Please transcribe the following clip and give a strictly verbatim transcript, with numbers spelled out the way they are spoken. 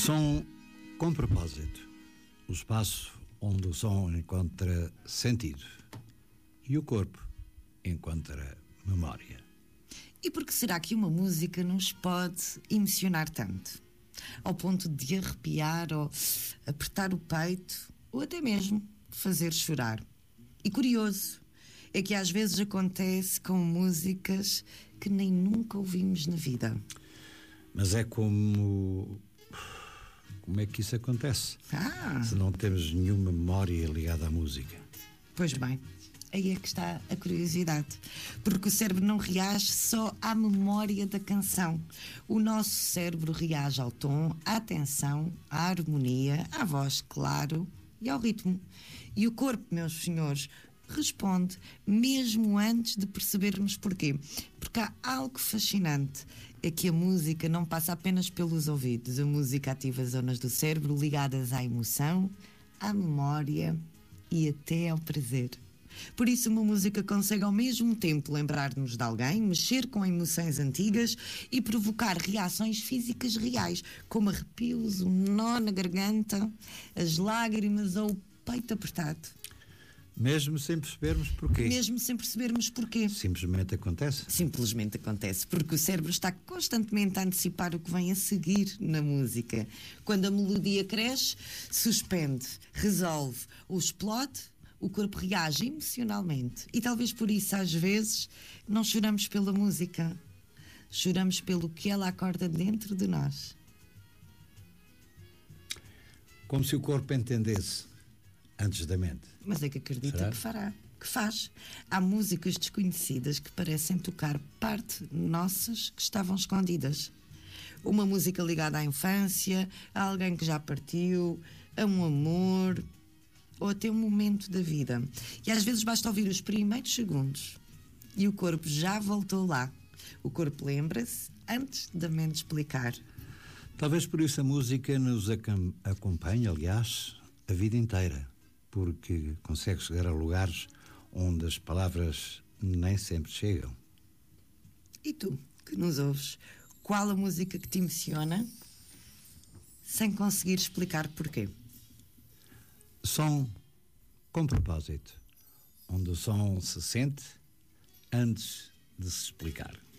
Som com propósito. O espaço onde o som encontra sentido e o corpo encontra memória. E por que será que uma música nos pode emocionar tanto? Ao ponto de arrepiar ou apertar o peito ou até mesmo fazer chorar. E curioso é que às vezes acontece com músicas que nem nunca ouvimos na vida. Mas é como... Como é que isso acontece? Ah. Se não temos nenhuma memória ligada à música. Pois bem, aí é que está a curiosidade. Porque o cérebro não reage só à memória da canção. O nosso cérebro reage ao tom, à tensão, à harmonia, à voz, claro, e ao ritmo. E o corpo, meus senhores, responde mesmo antes de percebermos porquê. Porque há algo fascinante, é que a música não passa apenas pelos ouvidos. A música ativa zonas do cérebro ligadas à emoção, à memória e até ao prazer. Por isso uma música consegue ao mesmo tempo lembrar-nos de alguém, mexer com emoções antigas e provocar reações físicas reais, como arrepios, um nó na garganta, as lágrimas ou o peito apertado. Mesmo sem percebermos porquê. Mesmo sem percebermos porquê. Simplesmente acontece. Simplesmente acontece, porque o cérebro está constantemente a antecipar o que vem a seguir na música. Quando a melodia cresce, suspende, resolve ou explode, o corpo reage emocionalmente. E talvez por isso, às vezes, não choramos pela música. Choramos pelo que ela acorda dentro de nós. Como se o corpo entendesse antes da mente. Mas é que acredita Será? que fará, que faz. Há músicas desconhecidas que parecem tocar parte nossas que estavam escondidas. Uma música ligada à infância, a alguém que já partiu, a um amor ou até um momento da vida. E às vezes basta ouvir os primeiros segundos e o corpo já voltou lá. O corpo lembra-se antes da mente explicar. Talvez por isso a música nos acom- acompanhe, aliás, a vida inteira. Porque consegue chegar a lugares onde as palavras nem sempre chegam. E tu, que nos ouves, qual a música que te emociona sem conseguir explicar porquê? Som com propósito, onde o som se sente antes de se explicar.